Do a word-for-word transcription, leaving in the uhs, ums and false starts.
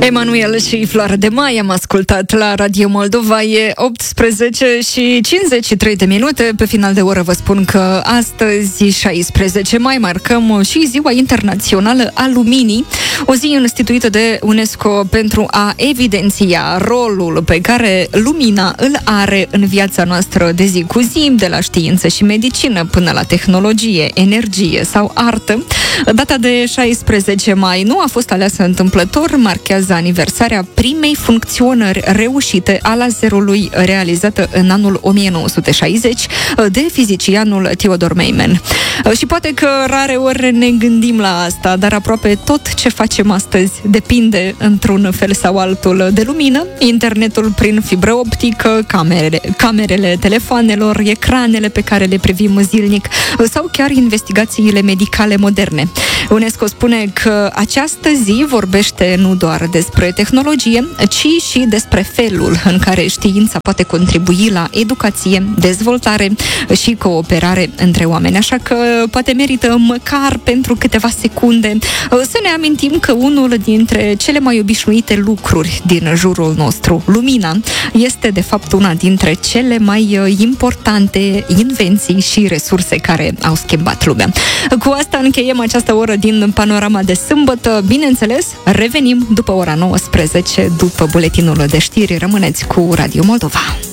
Emanuel și Floare de Mai am ascultat la Radio Moldova. E optsprezece și cincizeci și trei de minute. Pe final de oră vă spun că astăzi, șaisprezece mai, marcăm și Ziua Internațională a Luminii, o zi instituită de UNESCO pentru a evidenția rolul pe care lumina îl are în viața noastră de zi cu zi, de la știință și medicină până la tehnologie, energie sau artă. Data de șaisprezece mai nu a fost aleasă întâmplător, marchează aniversarea primei funcționări reușite a lazerului realizată în anul o mie nouă sute șaizeci de fizicianul Theodor Meiman. Și poate că rare ori ne gândim la asta, dar aproape tot ce facem astăzi depinde într-un fel sau altul de lumină. Internetul prin fibră optică, camerele, camerele telefoanelor, ecranele pe care le privim zilnic sau chiar investigațiile medicale moderne. UNESCO spune că această zi vorbește nu doar despre tehnologie, ci și despre felul în care știința poate contribui la educație, dezvoltare și cooperare între oameni. Așa că poate merită măcar pentru câteva secunde să ne amintim că unul dintre cele mai obișnuite lucruri din jurul nostru, lumina, este de fapt una dintre cele mai importante invenții și resurse care au schimbat lumea. Cu asta încheiem această oră din Panorama de sâmbătă. Bineînțeles, revenim după ora nouăsprezece, după buletinul de știri. Rămâneți cu Radio Moldova.